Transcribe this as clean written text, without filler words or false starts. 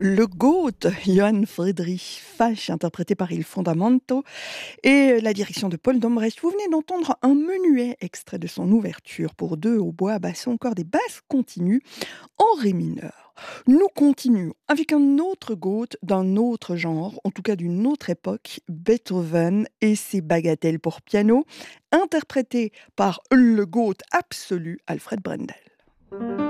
Le Goat, Johann Friedrich Bach, interprété par Il Fondamento, et la direction de Paul Dombrecht. Vous venez d'entendre un menuet extrait de son ouverture pour deux hautbois, basson, encore des basses continues en ré mineur. Nous continuons avec un autre Goat d'un autre genre, en tout cas d'une autre époque, Beethoven et ses bagatelles pour piano, interprétées par le Goat absolu Alfred Brendel.